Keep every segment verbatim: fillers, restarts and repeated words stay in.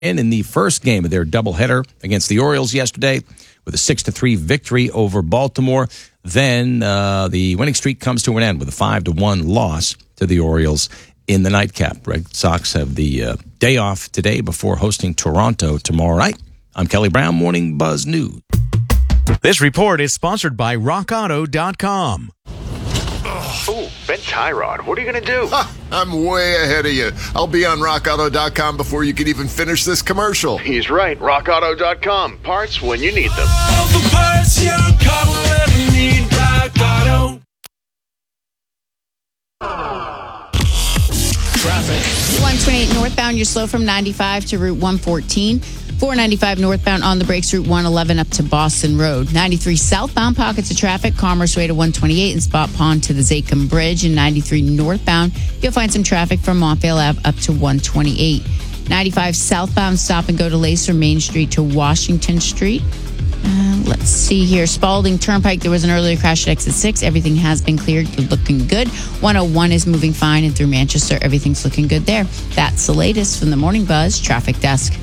in in the first game of their doubleheader against the Orioles yesterday with a six to three victory over Baltimore. Then uh, the winning streak comes to an end with a five to one loss to the Orioles in the nightcap. Red Sox have the uh, day off today before hosting Toronto tomorrow night. I'm Kelly Brown, Morning Buzz News. This report is sponsored by rock auto dot com. Ooh, Ben Tyrod, what are you going to do? Ha, I'm way ahead of you. I'll be on rock auto dot com before you can even finish this commercial. He's right, rock auto dot com. Parts when you need them. All the parts your car will ever need, Rock Auto. Traffic. one twenty-eight northbound, you're slow from ninety-five to Route one fourteen. four ninety-five northbound on the brakes, Route one eleven up to Boston Road. ninety-three southbound, pockets of traffic, Commerce Way to one twenty-eight and Spot Pond to the Zachem Bridge. And ninety-three northbound, you'll find some traffic from Montvale Ave up to one twenty-eight. ninety-five southbound, stop and go delays from Main Street to Washington Street. Uh, let's see here. Spalding Turnpike, there was an earlier crash at exit six. Everything has been cleared. You're looking good. one oh one is moving fine, and through Manchester, everything's looking good there. That's the latest from the Morning Buzz Traffic Desk.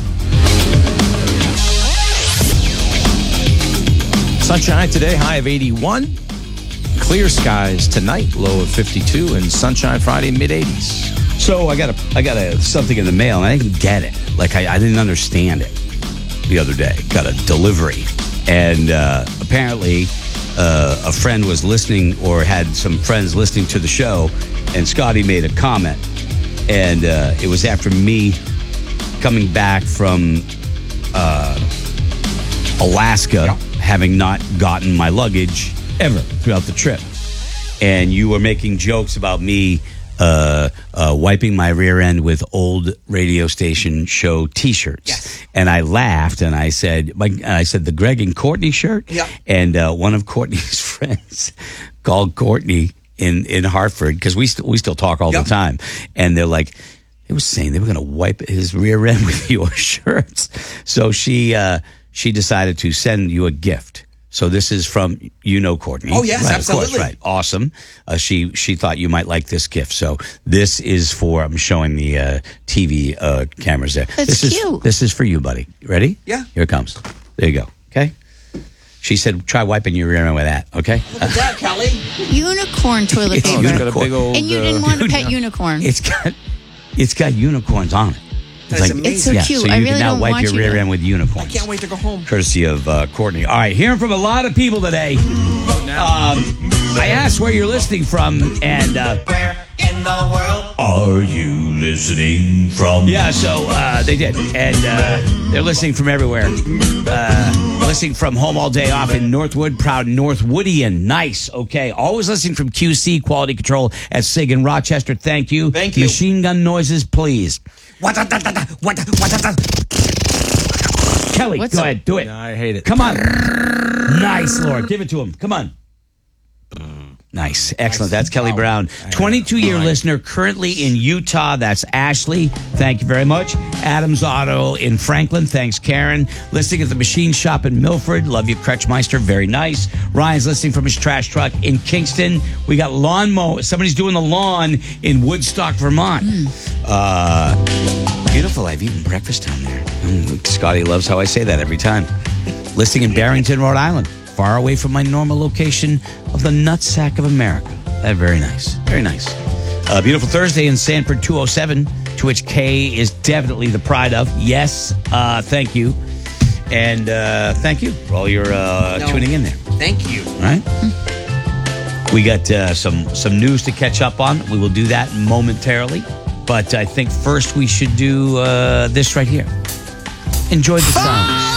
Sunshine today, high of eighty-one. Clear skies tonight, low of fifty-two, and sunshine Friday, mid eighties. So I got a, I got a, something in the mail, and I didn't get it. Like, I, I didn't understand it the other day. Got a delivery. And uh, apparently uh, a friend was listening, or had some friends listening to the show, and Scotty made a comment. And uh, it was after me coming back from uh, Alaska, yeah. having not gotten my luggage ever throughout the trip. And you were making jokes about me uh, uh, wiping my rear end with old radio station show T-shirts. Yes. And I laughed, and I said, my, I said the Greg and Courtney shirt. Yeah. And uh, one of Courtney's friends called Courtney in, in Hartford, because we, st- we still talk all yep. the time. And they're like, they were saying they were going to wipe his rear end with your shirts. So she uh, she decided to send you a gift. So this is from, you know, Courtney. Oh, yes, right, absolutely. Of course, right. Awesome. Uh, she she thought you might like this gift. So this is for, I'm showing the uh, T V uh, cameras there. That's this cute. Is, this is for you, buddy. Ready? Yeah. Here it comes. There you go. Okay? She said, try wiping your rear end with that. Okay? Look at that, Kelly. Unicorn toilet It's paper. It's got a big old, And you uh, didn't want a pet unicorn. It's got, it's got unicorns on it. That's amazing. It's so yeah, cute. So you I can really now don't wipe want your you rear to. end with unicorns. I can't wait to go home. Courtesy of uh, Courtney. All right, hearing from a lot of people today. Um, I asked where you're listening from, and uh, Where in the world are you listening from? Yeah, so uh, they did, and uh, they're listening from everywhere. Uh, listening from home all day off in Northwood, proud Northwoodian. Nice, okay. Always listening from Q C Quality Control at Sig in Rochester. Thank you. Thank you. Machine gun noises, please. What? What? What? Kelly, What's go up? ahead, do it. No, I hate it. Come on. Nice, Lord. Give it to him. Come on. Nice. Excellent. That's Kelly Brown. twenty-two-year listener, currently in Utah. That's Ashley. Thank you very much. Adams Auto in Franklin. Thanks, Karen. Listening at the Machine Shop in Milford. Love you, Kretschmeister. Very nice. Ryan's listening from his trash truck in Kingston. We got lawn mow. Somebody's doing the lawn in Woodstock, Vermont. Mm. Uh, beautiful. I've eaten breakfast down there. Mm, Scotty loves how I say that every time. Listening in Barrington, Rhode Island. Far away from my normal location of the nutsack of America. Uh, very nice. Very nice. Uh, beautiful Thursday in Sanford two oh seven, to which Kay is definitely the pride of. Yes, uh, thank you. And uh, thank you for all your uh, No. tuning in there. Thank you. All right? We got uh, some, some news to catch up on. We will do that momentarily. But I think first we should do uh, this right here. Enjoy the sounds.